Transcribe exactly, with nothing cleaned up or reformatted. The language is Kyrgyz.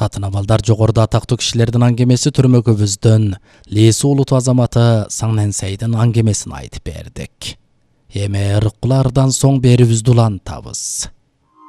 Уруксатын абалдар, жогоруда атактуу кишилердин аңгемеси түрмөгүбүздөн Леси улуту азаматы Саңненсейдин аңгемесин айтып бердик. Эми ыркуулардан соң берибизди улантабыз.